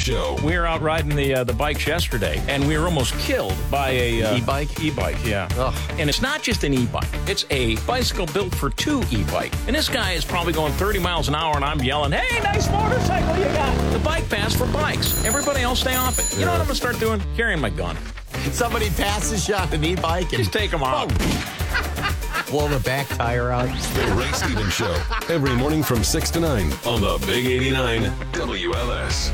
Show. We were out riding the bikes yesterday, and we were almost killed by a E-bike? E-bike, yeah. Ugh. And it's not just an e-bike. It's a bicycle built for two e-bike. And this guy is probably going 30 miles an hour, and I'm yelling, "Hey, nice motorcycle you got!" The bike pass for bikes. Everybody else stay off it. You know what I'm going to start doing? Carrying my gun. Somebody passes you on an e-bike and Just take them out. blow the back tire out. The Ray Stevens Show. Every morning from 6 to 9 on the Big 89 WLS.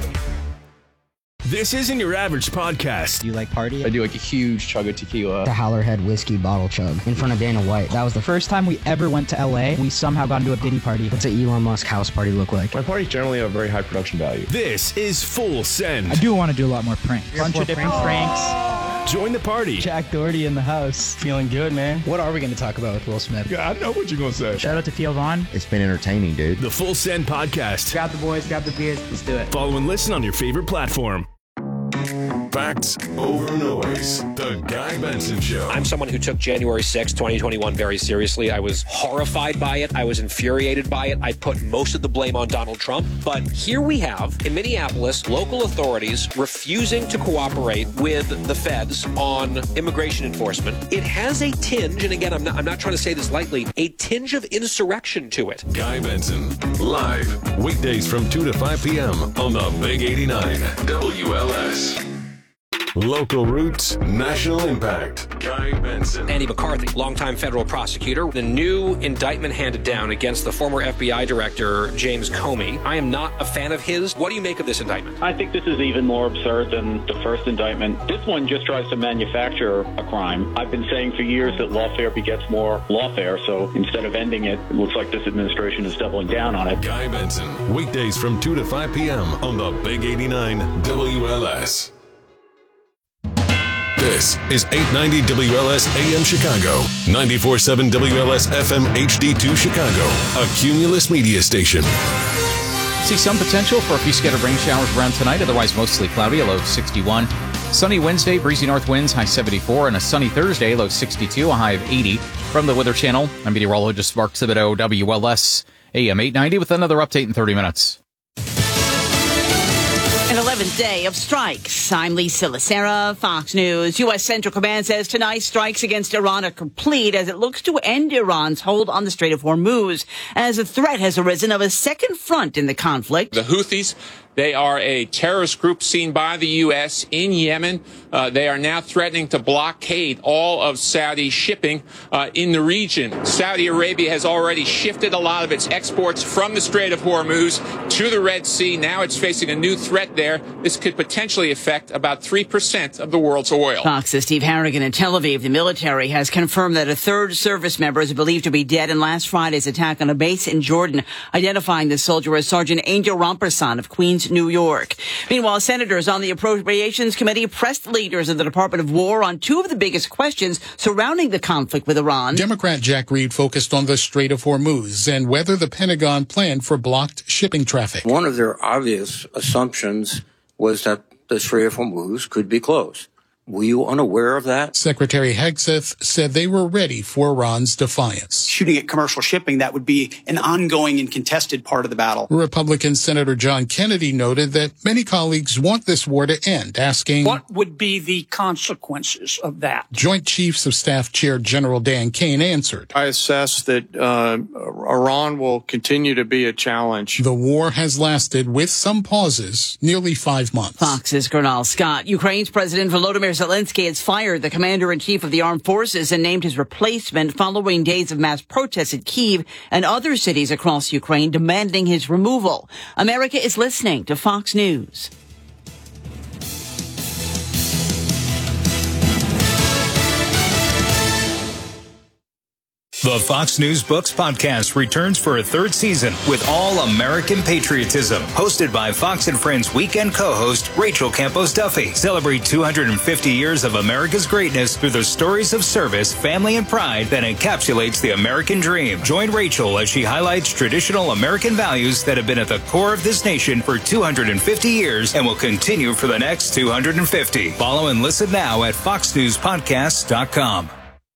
This isn't your average podcast. Do you like party? I do like a huge chug of tequila. The Howlerhead whiskey bottle chug in front of Dana White. That was the First time we ever went to LA, we somehow got into a Diddy party. What's an Elon Musk house party look like? My parties generally have a very high production value. This is Full Send. I do want to do a lot more pranks. Bunch of different pranks. Join the party. Jack Doherty in the house. Feeling good, man. What are we going to talk about with Will Smith? I know what you're going to say. Shout out to Theo Vaughn. It's been entertaining, dude. The Full Send podcast. Grab the boys, grab the beers, let's do it. Follow and listen on your favorite platform. Facts over noise. The Guy Benson Show. I'm someone who took January 6, 2021 very seriously. I was horrified by it. I was infuriated by it. I put most of the blame on Donald Trump. But here we have, in Minneapolis, local authorities refusing to cooperate with the feds on immigration enforcement. It has a tinge, and again, I'm not trying to say this lightly, a tinge of insurrection to it. Guy Benson. Live. Weekdays from 2 to 5 p.m. on the Big 89 WLS. Local roots, national impact. Guy Benson. Andy McCarthy, longtime federal prosecutor. The new indictment handed down against the former FBI director, James Comey. I am not a fan of his. What do you make of this indictment? I think this is even more absurd than the first indictment. This one just tries to manufacture a crime. I've been saying for years that lawfare begets more lawfare, so instead of ending it, it looks like this administration is doubling down on it. Guy Benson. Weekdays from 2 to 5 p.m. on the Big 89 WLS. This is 890 WLS AM Chicago, 94.7 WLS FM HD2 Chicago, a Cumulus media station. See some potential for a few scattered rain showers around tonight, otherwise mostly cloudy, a low of 61. Sunny Wednesday, breezy north winds, high 74, and a sunny Thursday, low 62, a high of 80. From the Weather Channel, I'm meteorologist Mark Thibodeau, WLS AM 890 with another update in 30 minutes. An 11th day of strikes. I'm Lisa Lacera, Fox News. U.S. Central Command says tonight's strikes against Iran are complete as it looks to end Iran's hold on the Strait of Hormuz, as a threat has arisen of a second front in the conflict. The Houthis, they are a terrorist group seen by the U.S. in Yemen. They are now threatening to blockade all of Saudi shipping in the region. Saudi Arabia has already shifted a lot of its exports from the Strait of Hormuz to the Red Sea. Now it's facing a new threat there. This could potentially affect about 3% of the world's oil. Fox's Steve Harrigan in Tel Aviv. The military has confirmed that a third service member is believed to be dead in last Friday's attack on a base in Jordan, identifying the soldier as Sergeant Angel Romperson of Queens, New York. Meanwhile, senators on the Appropriations Committee pressed leaders of the Department of War on two of the biggest questions surrounding the conflict with Iran. Democrat Jack Reed focused on the Strait of Hormuz and whether the Pentagon planned for blocked shipping traffic. One of their obvious assumptions was that the Strait of Hormuz could be closed. Were you unaware of that? Secretary Hegseth said they were ready for Iran's defiance. Shooting at commercial shipping, that would be an ongoing and contested part of the battle. Republican Senator John Kennedy noted that many colleagues want this war to end, asking, what would be the consequences of that? Joint Chiefs of Staff Chair General Dan Kane answered, I assess that Iran will continue to be a challenge. The war has lasted, with some pauses, nearly 5 months. Fox's Gernal Scott. Ukraine's President Volodymyr Zelensky has fired the commander-in-chief of the armed forces and named his replacement following days of mass protests in Kyiv and other cities across Ukraine demanding his removal. America is listening to Fox News. The Fox News Books podcast returns for a third season with all American patriotism. Hosted by Fox and Friends weekend co-host Rachel Campos Duffy. Celebrate 250 years of America's greatness through the stories of service, family, and pride that encapsulates the American dream. Join Rachel as she highlights traditional American values that have been at the core of this nation for 250 years and will continue for the next 250. Follow and listen now at foxnewspodcast.com.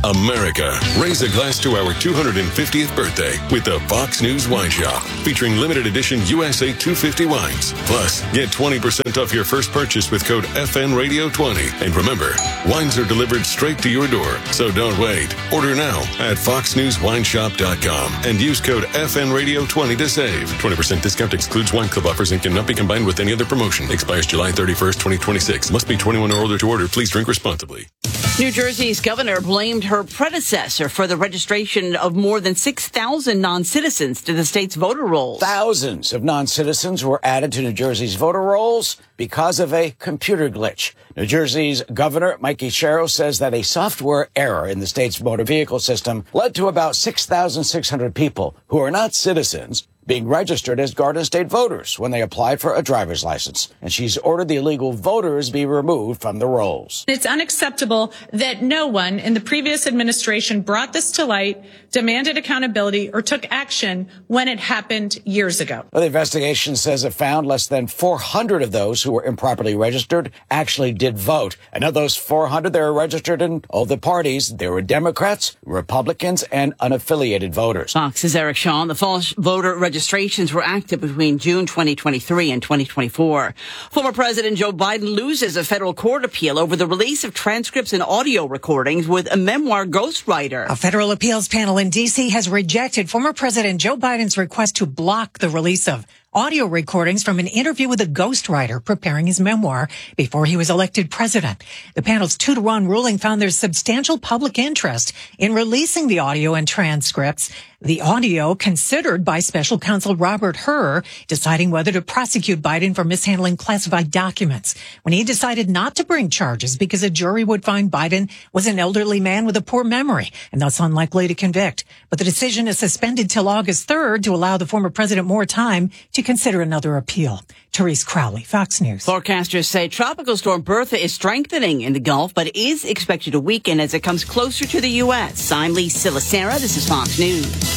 America, raise a glass to our 250th birthday with the Fox News Wine Shop, featuring limited edition USA 250 wines. Plus, get 20% off your first purchase with code FNRadio20. And remember, wines are delivered straight to your door, so don't wait. Order now at foxnewswineshop.com and use code FNRadio20 to save. 20% discount excludes wine club offers and cannot be combined with any other promotion. Expires July 31st, 2026. Must be 21 or older to order. Please drink responsibly. New Jersey's governor blamed her predecessor for the registration of more than 6,000 non-citizens to the state's voter rolls. Thousands of non-citizens were added to New Jersey's voter rolls because of a computer glitch. New Jersey's governor, Mikey Sherrill, says that a software error in the state's motor vehicle system led to about 6,600 people who are not citizens being registered as Garden State voters when they applied for a driver's license. And she's ordered the illegal voters be removed from the rolls. It's unacceptable that no one in the previous administration brought this to light, demanded accountability, or took action when it happened years ago. Well, the investigation says it found less than 400 of those who were improperly registered actually did vote. And of those 400, they were registered in all the parties. There were Democrats, Republicans, and unaffiliated voters. Fox's Eric Shaw. The false voter registrations were active between June 2023 and 2024. Former President Joe Biden loses a federal court appeal over the release of transcripts and audio recordings with a memoir ghostwriter. A federal appeals panel in D.C. has rejected former President Joe Biden's request to block the release of audio recordings from an interview with a ghostwriter preparing his memoir before he was elected president. The panel's 2-1 ruling found there's substantial public interest in releasing the audio and transcripts. The audio considered by special counsel Robert Hur, deciding whether to prosecute Biden for mishandling classified documents when he decided not to bring charges because a jury would find Biden was an elderly man with a poor memory and thus unlikely to convict. But the decision is suspended till August 3rd to allow the former president more time to consider another appeal. Therese Crowley, Fox News. Forecasters say Tropical Storm Bertha is strengthening in the Gulf, but is expected to weaken as it comes closer to the U.S. I'm Lee Silasera. This is Fox News.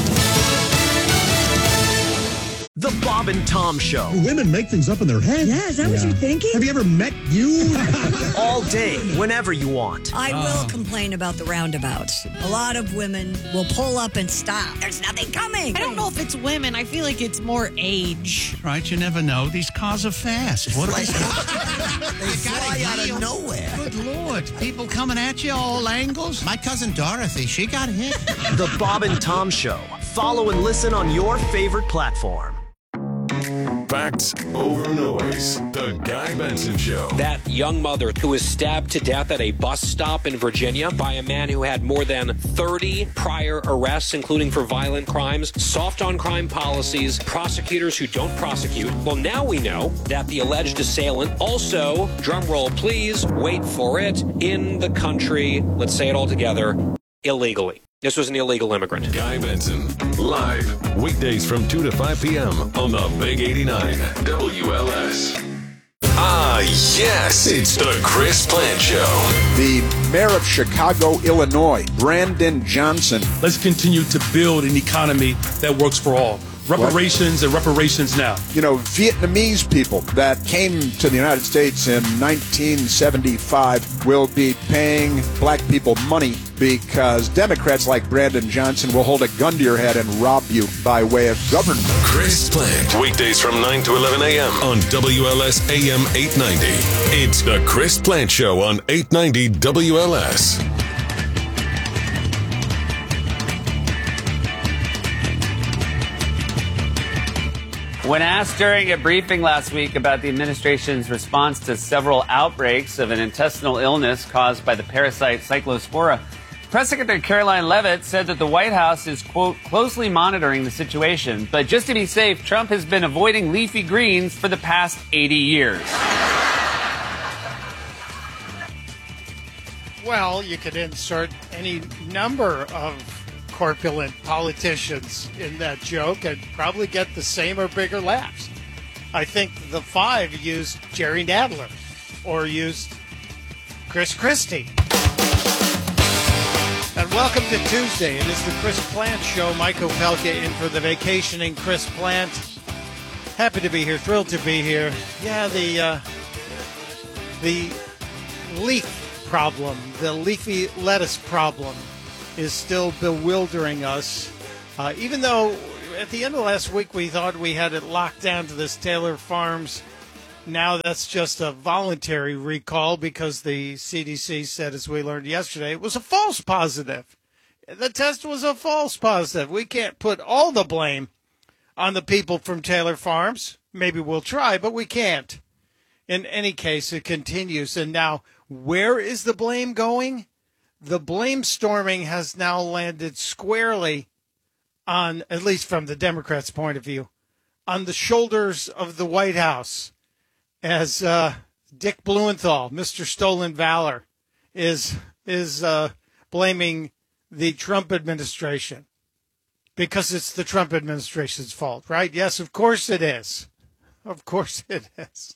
The Bob and Tom Show. Women make things up in their head. Yeah, is that what you're thinking? Have you ever met you? All day, whenever you want. I will complain about the roundabouts. A lot of women will pull up and stop. There's nothing coming. I don't know if it's women. I feel like it's more age. Right, you never know. These cars are fast. What They fly out of nowhere. Good Lord. People coming at you all angles. My cousin Dorothy, she got hit. The Bob and Tom Show. Follow and listen on your favorite platform. Facts over noise. The Guy Benson Show. That young mother who was stabbed to death at a bus stop in Virginia by a man who had more than 30 prior arrests, including for violent crimes, soft on crime policies, prosecutors who don't prosecute. Well, now we know that the alleged assailant also, drumroll please, wait for it, in the country, let's say it all together, illegally. This was an illegal immigrant. Guy Benson, live, weekdays from 2 to 5 p.m. on the Big 89 WLS. Ah, yes, it's the Chris Plant Show. The mayor of Chicago, Illinois, Brandon Johnson. Let's continue to build an economy that works for all. Reparations and reparations now. You know, Vietnamese people that came to the United States in 1975 will be paying black people money because Democrats like Brandon Johnson will hold a gun to your head and rob you by way of government. Chris Plant, weekdays from 9 to 11 a.m. on WLS AM 890. It's the Chris Plant Show on 890 WLS. When asked during a briefing last week about the administration's response to several outbreaks of an intestinal illness caused by the parasite Cyclospora, Press Secretary Caroline Leavitt said that the White House is, quote, closely monitoring the situation. But just to be safe, Trump has been avoiding leafy greens for the past 80 years. Well, you could insert any number of corpulent politicians in that joke and probably get the same or bigger laughs. I think the five used Jerry Nadler or used Chris Christie. And welcome to Tuesday. It is the Chris Plant Show. Mike Opelka in for the vacationing Chris Plant. Happy to be here. Thrilled to be here. Yeah, the leaf problem, the leafy lettuce problem, is still bewildering us. Even though at the end of last week we thought we had it locked down to this Taylor Farms, now that's just a voluntary recall because the CDC said, as we learned yesterday, it was a false positive. The test was a false positive. We can't put all the blame on the people from Taylor Farms. Maybe we'll try, but we can't. In any case, it continues. And now, where is the blame going? The blame storming has now landed squarely on, at least from the Democrats' point of view, on the shoulders of the White House, as Dick Blumenthal, Mr. Stolen Valor, is blaming the Trump administration because it's the Trump administration's fault, right? Yes, of course it is. Of course it is.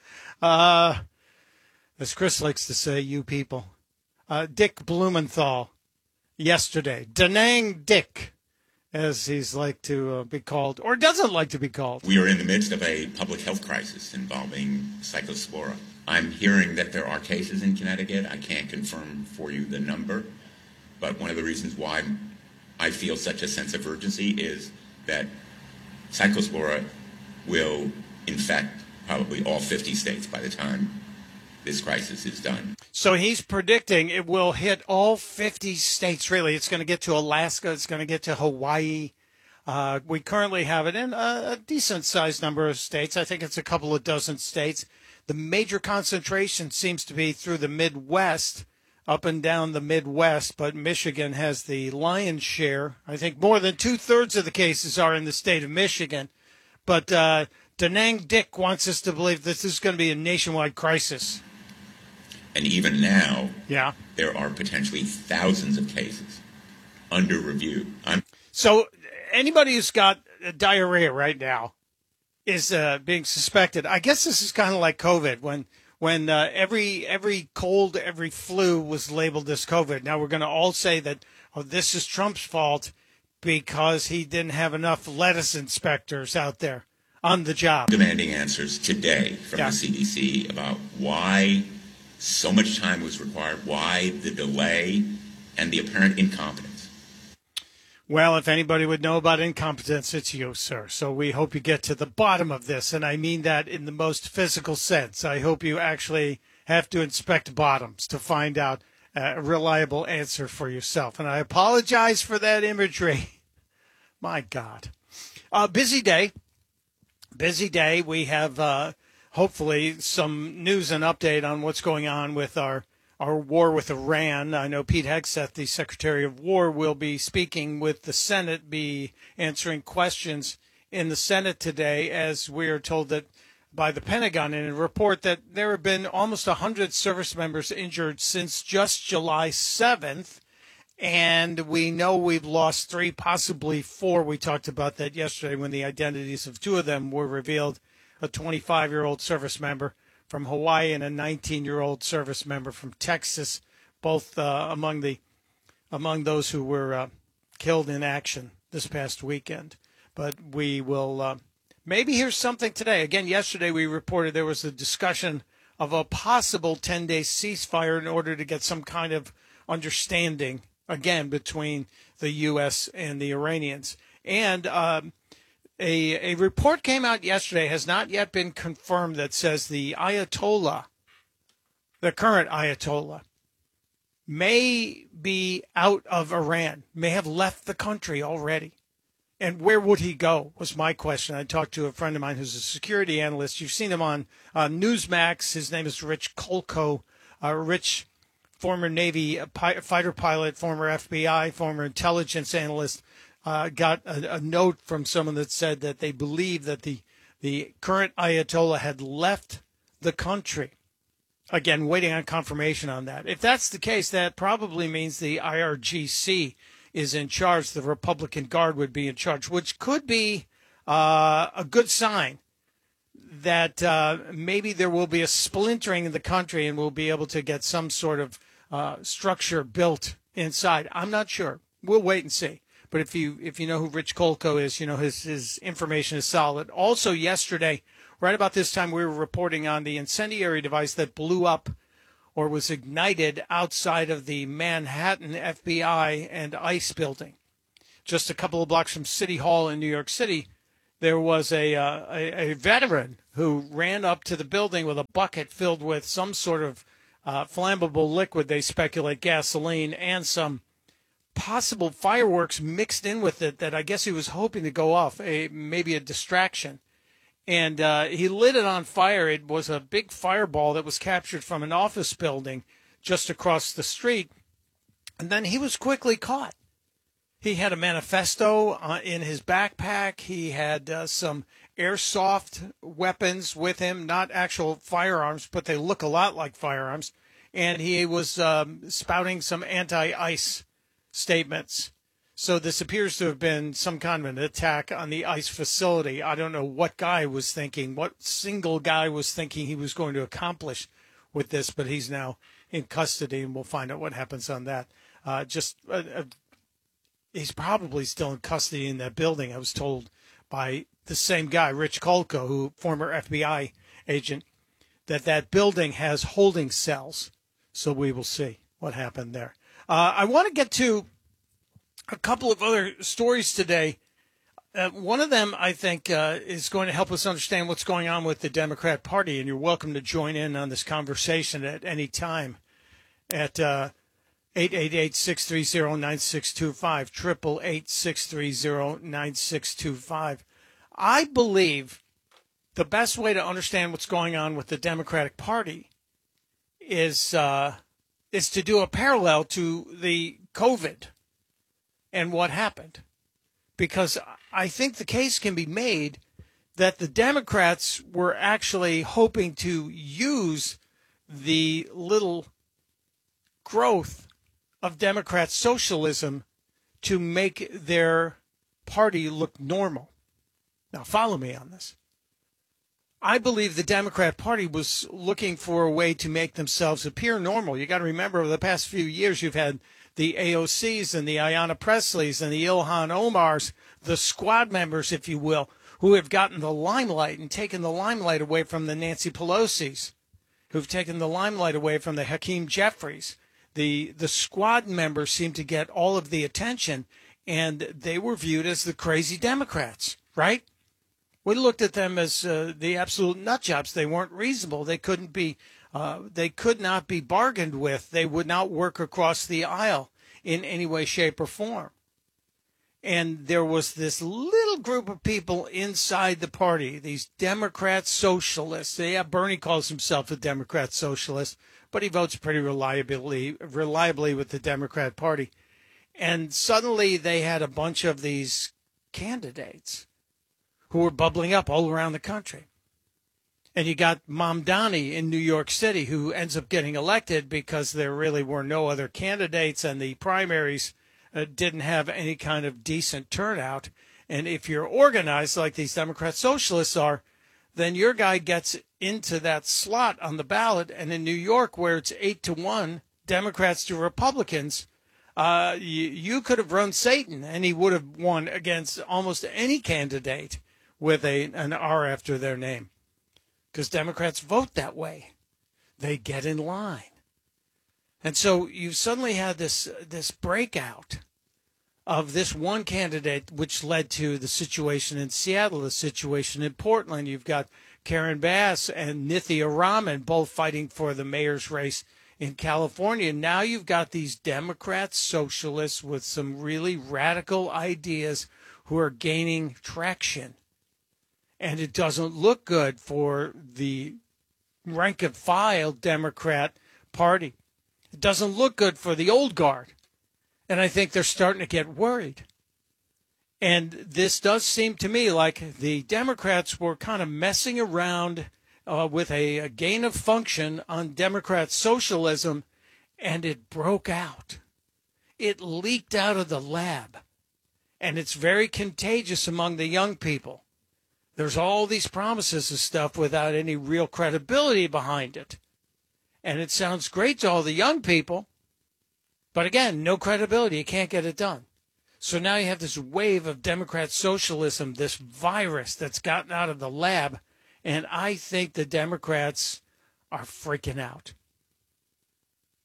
As Chris likes to say, you people. Dick Blumenthal yesterday. Da Nang Dick, as he's like to be called, or doesn't like to be called. We are in the midst of a public health crisis involving Cyclospora. I'm hearing that there are cases in Connecticut. I can't confirm for you the number, but one of the reasons why I feel such a sense of urgency is that Cyclospora will infect probably all 50 states by the time this crisis is done. So he's predicting it will hit all 50 states, really. It's going to get to Alaska. It's going to get to Hawaii. We currently have it in a decent-sized number of states. I think it's a couple of dozen states. The major concentration seems to be through the Midwest, up and down the Midwest, but Michigan has the lion's share. I think more than two-thirds of the cases are in the state of Michigan. But Da Nang Dick wants us to believe this is going to be a nationwide crisis. And even now, yeah, there are potentially thousands of cases under review. So anybody who's got diarrhea right now is being suspected. I guess this is kind of like COVID when every cold, every flu was labeled as COVID. Now we're going to all say that, oh, this is Trump's fault because he didn't have enough lettuce inspectors out there on the job. Demanding answers today from the CDC about why so much time was required, why the delay and the apparent incompetence. Well, if anybody would know about incompetence, it's you, sir. So we hope you get to the bottom of this, and I mean that in the most physical sense. I hope you actually have to inspect bottoms to find out a reliable answer for yourself. And I apologize for that imagery. My God. Busy day. Busy day. We have hopefully some news and update on what's going on with our war with Iran. I know Pete Hegseth, the Secretary of War, will be speaking with the Senate, be answering questions in the Senate today, as we are told that by the Pentagon in a report that there have been almost 100 service members injured since just July 7th. And we know we've lost 3, possibly 4. We talked about that yesterday when the identities of 2 of them were revealed. A 25-year-old service member from Hawaii and a 19-year-old service member from Texas, both among those who were killed in action this past weekend. But we will maybe hear something today. Again, yesterday we reported there was a discussion of a possible 10-day ceasefire in order to get some kind of understanding, again, between the U.S. and the Iranians. And a report came out yesterday, has not yet been confirmed, that says the Ayatollah, the current Ayatollah, may be out of Iran, may have left the country already. And where would he go was my question. I talked to a friend of mine who's a security analyst. You've seen him on Newsmax. His name is Rich Kolko. Rich, former Navy fighter pilot, former FBI, former intelligence analyst, got a note from someone that said that they believe that the current Ayatollah had left the country. Again, waiting on confirmation on that. If that's the case, that probably means the IRGC is in charge. The Republican Guard would be in charge, which could be a good sign that maybe there will be a splintering in the country and we'll be able to get some sort of structure built inside. I'm not sure. We'll wait and see. But if you know who Rich Kolko is, you know his information is solid. Also yesterday, right about this time, we were reporting on the incendiary device that blew up or was ignited outside of the Manhattan FBI and ICE building. Just a couple of blocks from City Hall in New York City, there was a veteran who ran up to the building with a bucket filled with some sort of flammable liquid, they speculate gasoline, and some possible fireworks mixed in with it that I guess he was hoping to go off, maybe a distraction. And he lit it on fire. It was a big fireball that was captured from an office building just across the street. And then he was quickly caught. He had a manifesto in his backpack. He had some airsoft weapons with him, not actual firearms, but they look a lot like firearms. And he was spouting some anti-ICE statements. So this appears to have been some kind of an attack on the ICE facility. I don't know what single guy was thinking he was going to accomplish with this, but he's now in custody, and we'll find out what happens on that. He's probably still in custody in that building, I was told by the same guy, Rich Kolko, who former FBI agent, that building has holding cells. So we will see what happened there. I want to get to a couple of other stories today. One of them, I think, is going to help us understand what's going on with the Democrat Party, and you're welcome to join in on this conversation at any time at 888-630-9625, 888-630-9625. I believe the best way to understand what's going on with the Democratic Party is to do a parallel to the COVID and what happened. Because I think the case can be made that the Democrats were actually hoping to use the little growth of Democrat socialism to make their party look normal. Now, follow me on this. I believe the Democrat Party was looking for a way to make themselves appear normal. You got to remember, over the past few years, you've had the AOCs and the Ayanna Presleys and the Ilhan Omars, the squad members, if you will, who have gotten the limelight and taken the limelight away from the Nancy Pelosi's, who've taken the limelight away from the Hakeem Jeffries. The squad members seem to get all of the attention, and they were viewed as the crazy Democrats, right? We looked at them as the absolute nut jobs. They weren't reasonable. They could not be bargained with. They would not work across the aisle in any way, shape, or form. And there was this little group of people inside the party, these Democrat socialists. Yeah, Bernie calls himself a Democrat socialist, but he votes pretty reliably with the Democrat Party. And suddenly they had a bunch of these candidates who were bubbling up all around the country. And you got Mamdani in New York City, who ends up getting elected because there really were no other candidates, and the primaries didn't have any kind of decent turnout. And if you're organized like these Democrat socialists are, then your guy gets into that slot on the ballot. And in New York, where it's 8-1, Democrats to Republicans, you could have run Satan, and he would have won against almost any candidate with an R after their name. Because Democrats vote that way. They get in line. And so you suddenly had this breakout of this one candidate, which led to the situation in Seattle, the situation in Portland. You've got Karen Bass and Nithya Raman both fighting for the mayor's race in California. Now you've got these Democrat socialists with some really radical ideas who are gaining traction. And it doesn't look good for the rank and file Democrat Party. It doesn't look good for the old guard. And I think they're starting to get worried. And this does seem to me like the Democrats were kind of messing around with a gain of function on Democrat socialism, and it broke out. It leaked out of the lab. And it's very contagious among the young people. There's all these promises of stuff without any real credibility behind it. And it sounds great to all the young people. But again, no credibility. You can't get it done. So now you have this wave of Democrat socialism, this virus that's gotten out of the lab. And I think the Democrats are freaking out.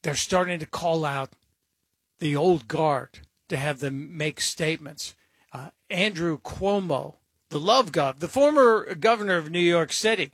they're starting to call out the old guard to have them make statements. Andrew Cuomo, the love gov, the former governor of New York City,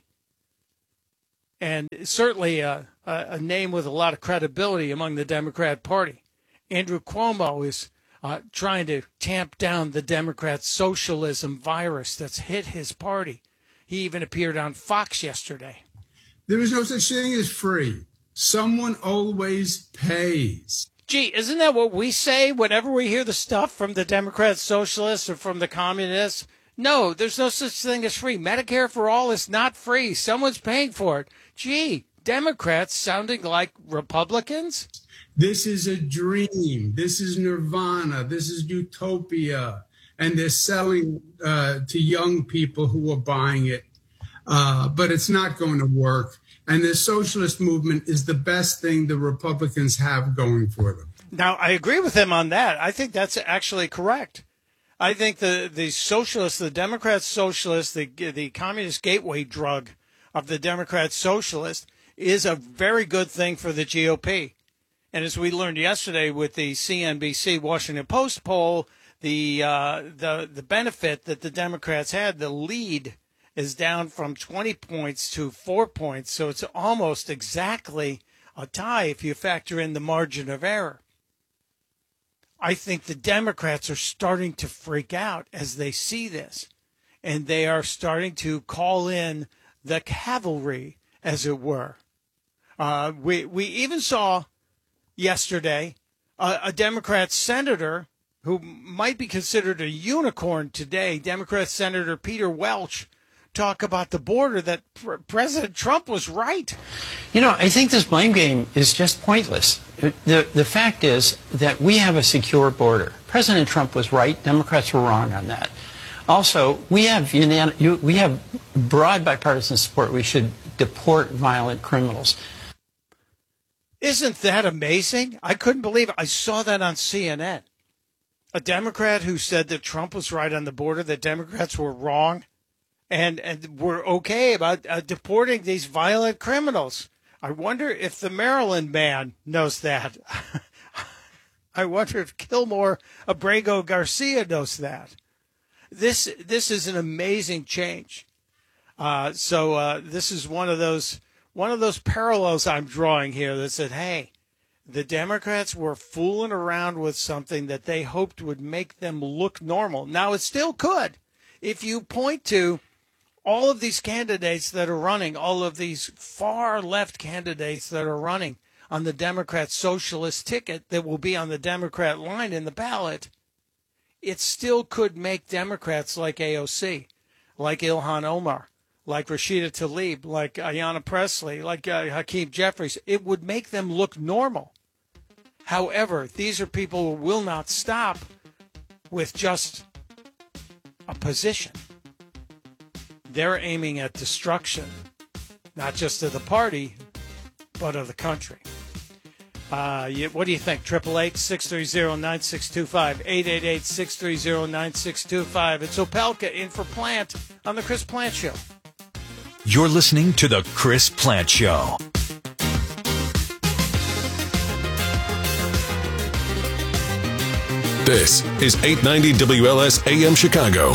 and certainly a name with a lot of credibility among the Democrat Party. Andrew Cuomo is trying to tamp down the Democrat socialism virus that's hit his party. He even appeared on Fox yesterday. There is no such thing as free. Someone always pays. Gee, isn't that what we say whenever we hear the stuff from the Democrat socialists or from the communists? No, there's no such thing as free. Medicare for all is not free. Someone's paying for it. Gee, Democrats sounding like Republicans? This is a dream. This is nirvana. This is utopia. And they're selling to young people who are buying it. But it's not going to work. And the socialist movement is the best thing the Republicans have going for them. Now, I agree with him on that. I think that's actually correct. I think the socialists, the Democrat socialists, the communist gateway drug of the Democrat socialist is a very good thing for the GOP. And as we learned yesterday with the CNBC Washington Post poll, the benefit that the Democrats had, the lead, is down from 20 points to 4 points. So it's almost exactly a tie if you factor in the margin of error. I think the Democrats are starting to freak out as they see this. And they are starting to call in the cavalry, as it were. We even saw yesterday a Democrat senator who might be considered a unicorn today, Democrat Senator Peter Welch, talk about the border, that President Trump was right. You know, I think this blame game is just pointless. The fact is that we have a secure border. President Trump was right. Democrats were wrong on that. Also, we have broad bipartisan support. We should deport violent criminals. Isn't that amazing? I couldn't believe it. I saw that on CNN. A Democrat who said that Trump was right on the border, that Democrats were wrong. And we're okay about deporting these violent criminals. I wonder if the Maryland man knows that. I wonder if Kilmore Abrego Garcia knows that. This is an amazing change. So this is one of those parallels I'm drawing here that said, hey, the Democrats were fooling around with something that they hoped would make them look normal. Now, it still could. If you point to all of these candidates that are running, all of these far left candidates that are running on the Democrat socialist ticket that will be on the Democrat line in the ballot, it still could make Democrats like AOC, like Ilhan Omar, like Rashida Tlaib, like Ayanna Pressley, like Hakeem Jeffries. It would make them look normal. However, these are people who will not stop with just a position. They're aiming at destruction, not just of the party, but of the country. What do you think? 888-630-9625, 888-630-9625. It's Opelka in for Plant on the Chris Plant Show. You're listening to the Chris Plant Show. This is 890 WLS AM Chicago.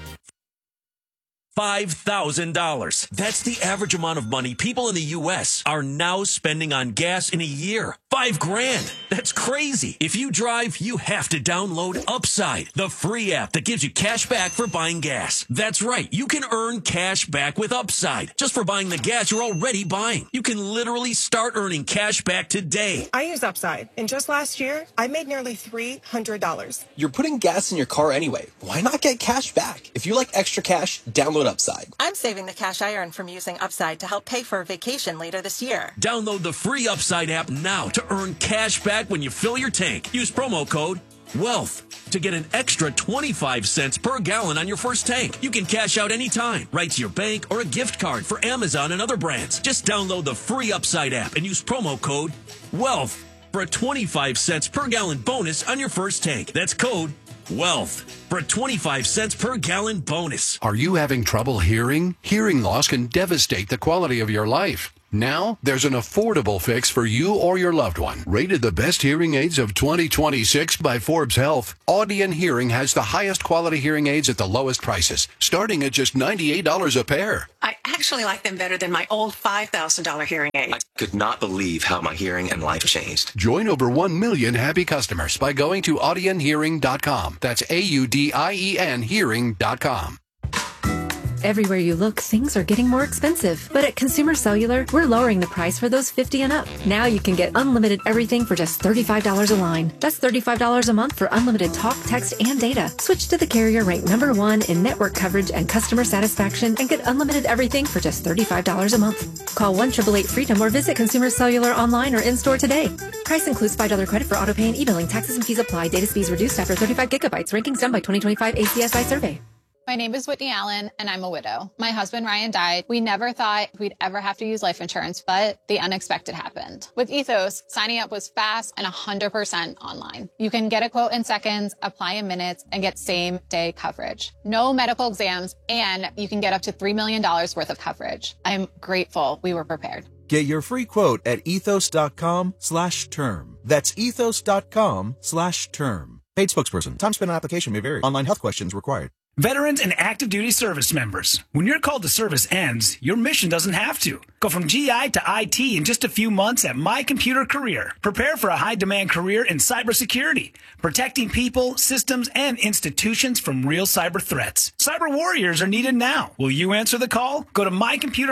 $5,000. That's the average amount of money people in the U.S. are now spending on gas in a year. $5,000. That's crazy. If you drive, you have to download Upside, the free app that gives you cash back for buying gas. That's right. You can earn cash back with Upside just for buying the gas you're already buying. You can literally start earning cash back today. I use Upside, and just last year, I made nearly $300. You're putting gas in your car anyway. Why not get cash back? If you like extra cash, download Upside. I'm saving the cash I earn from using Upside to help pay for a vacation later this year. Download the free Upside app now to earn cash back when you fill your tank. Use promo code WEALTH to get an extra 25 cents per gallon on your first tank. You can cash out anytime, right to your bank or a gift card for Amazon and other brands. Just download the free Upside app and use promo code WEALTH for a 25 cents per gallon bonus on your first tank. That's code WEALTH for a 25 cents per gallon bonus. Are you having trouble hearing? Hearing loss can devastate the quality of your life. Now, there's an affordable fix for you or your loved one. Rated the best hearing aids of 2026 by Forbes Health, Audion Hearing has the highest quality hearing aids at the lowest prices, starting at just $98 a pair. I actually like them better than my old $5,000 hearing aid. I could not believe how my hearing and life changed. Join over 1 million happy customers by going to audionhearing.com. That's AUDIEN hearing.com. Everywhere you look, things are getting more expensive. But at Consumer Cellular, we're lowering the price for those 50 and up. Now you can get unlimited everything for just $35 a line. That's $35 a month for unlimited talk, text, and data. Switch to the carrier ranked #1 in network coverage and customer satisfaction and get unlimited everything for just $35 a month. Call 1-888-FREEDOM or visit Consumer Cellular online or in-store today. Price includes $5 credit for auto pay and e-billing. Taxes and fees apply. Data speeds reduced after 35 gigabytes. Rankings done by 2025 ACSI survey. My name is Whitney Allen, and I'm a widow. My husband, Ryan, died. We never thought we'd ever have to use life insurance, but the unexpected happened. With Ethos, signing up was fast and 100% online. You can get a quote in seconds, apply in minutes, and get same-day coverage. No medical exams, and you can get up to $3 million worth of coverage. I'm grateful we were prepared. Get your free quote at ethos.com/term. That's ethos.com/term. Paid spokesperson. Time spent on application may vary. Online health questions required. Veterans and active duty service members. When your call to service ends, your mission doesn't have to. Go from GI to IT in just a few months at My Computer Career. Prepare for a high-demand career in cybersecurity, protecting people, systems, and institutions from real cyber threats. Cyber warriors are needed now. Will you answer the call? Go to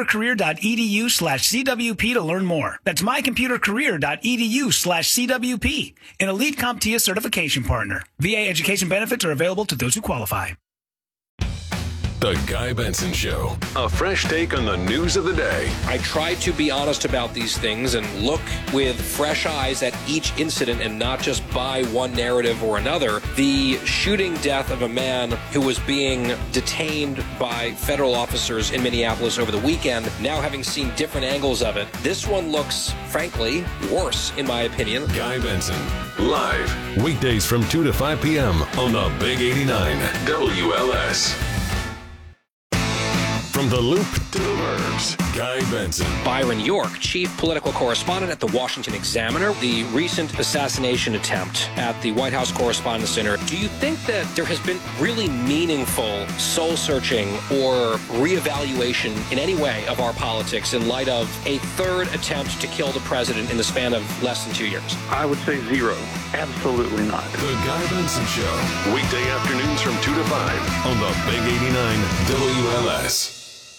mycomputercareer.edu/CWP to learn more. That's mycomputercareer.edu/CWP, an elite CompTIA certification partner. VA education benefits are available to those who qualify. The Guy Benson Show. A fresh take on the news of the day. I try to be honest about these things and look with fresh eyes at each incident and not just buy one narrative or another. The shooting death of a man who was being detained by federal officers in Minneapolis over the weekend, now having seen different angles of it, this one looks, frankly, worse, in my opinion. Guy Benson, live, weekdays from 2 to 5 p.m. on the Big 89 WLS. From the Loop to the Burbs, Guy Benson. Byron York, chief political correspondent at the Washington Examiner. The recent assassination attempt at the White House Correspondents' Center. Do you think that there has been really meaningful soul-searching or reevaluation in any way of our politics in light of a third attempt to kill the president in the span of less than 2 years? I would say zero. Absolutely not. The Guy Benson Show. Weekday afternoons from 2 to 5 on the Big 89 WLS.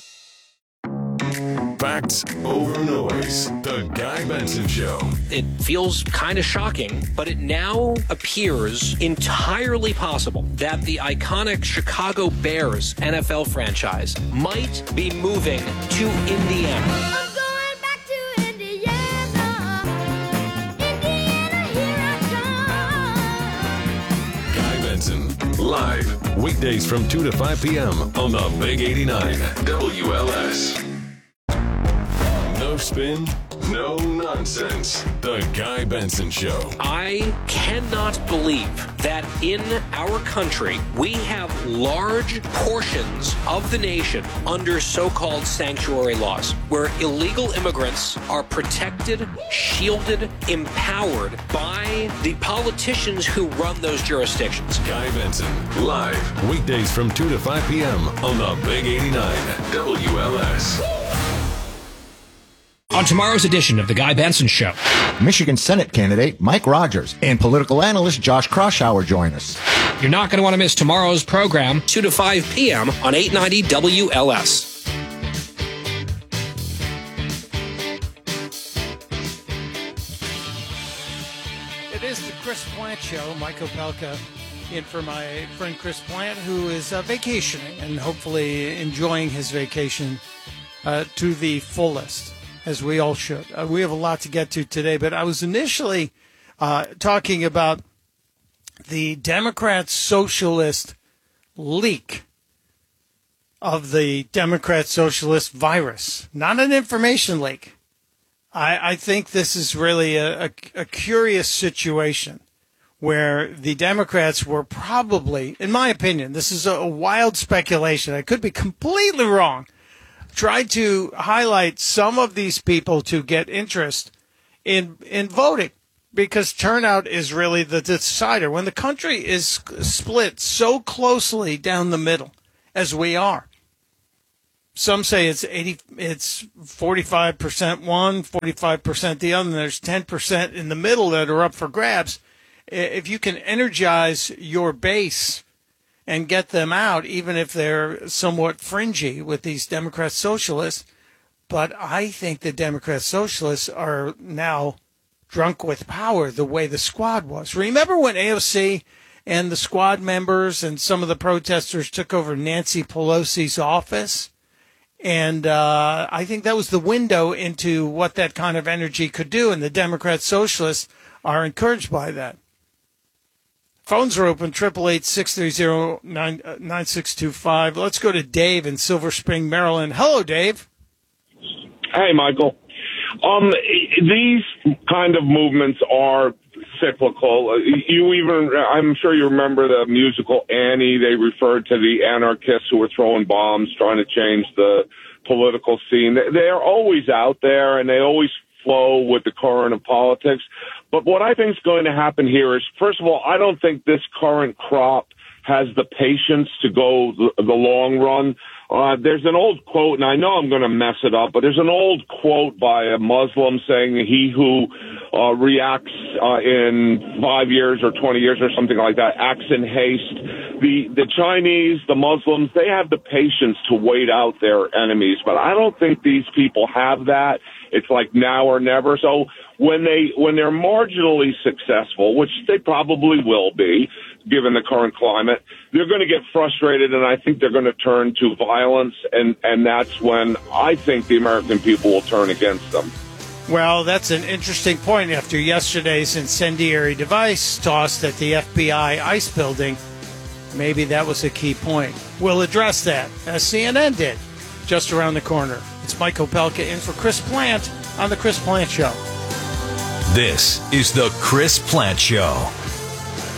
Facts over noise. The Guy Benson Show. It feels kind of shocking, but it now appears entirely possible that the iconic Chicago Bears NFL franchise might be moving to Indiana. I'm going back to Indiana. Indiana, here I Guy Benson, live, weekdays from 2 to 5 p.m. on the Big 89 WLS. No spin, no nonsense. The Guy Benson Show. I cannot believe that in our country we have large portions of the nation under so-called sanctuary laws, where illegal immigrants are protected, shielded, empowered by the politicians who run those jurisdictions. Guy Benson, live, weekdays from 2 to 5 p.m. on the Big 89 WLS. On tomorrow's edition of The Guy Benson Show, Michigan Senate candidate Mike Rogers and political analyst Josh Kroshauer join us. You're not going to want to miss tomorrow's program, 2 to 5 p.m. on 890 WLS. It is the Chris Plant Show. Mike Opelka in for my friend Chris Plant, who is vacationing and hopefully enjoying his vacation to the fullest, as we all should. We have a lot to get to today, but I was initially talking about the Democrat Socialist leak of the Democrat Socialist virus, not an information leak. I think this is really a curious situation where the Democrats were probably, in my opinion, this is a wild speculation. I could be completely wrong, tried to highlight some of these people to get interest in voting, because turnout is really the decider. When the country is split so closely down the middle as we are, some say it's 45% one, 45% the other, and there's 10% in the middle that are up for grabs. If you can energize your base and get them out, even if they're somewhat fringy with these Democrat socialists. But I think the Democrat socialists are now drunk with power the way the squad was. Remember when AOC and the squad members and some of the protesters took over Nancy Pelosi's office? And I think that was the window into what that kind of energy could do, and the Democrat socialists are encouraged by that. Phones are open, 888-630-9625. Let's go to Dave in Silver Spring, Maryland. Hello, Dave. Hey, Michael. These kind of movements are cyclical. I'm sure you remember the musical Annie. They referred to the anarchists who were throwing bombs, trying to change the political scene. They're always out there, and they always flow with the current of politics. But what I think is going to happen here is, first of all, I don't think this current crop has the patience to go the long run. There's an old quote, and I know I'm going to mess it up, but there's an old quote by a Muslim saying, he who reacts in 5 years or 20 years or something like that acts in haste. The Chinese, the Muslims, they have the patience to wait out their enemies, but I don't think these people have that. It's like now or never. So when they're marginally successful, which they probably will be, given the current climate, they're going to get frustrated, and I think they're going to turn to violence, and that's when I think the American people will turn against them. Well, that's an interesting point after yesterday's incendiary device tossed at the FBI ICE building. Maybe that was a key point. We'll address that, as CNN did, just around the corner. It's Mike Opelka in for Chris Plant on The Chris Plant Show. This is The Chris Plant Show.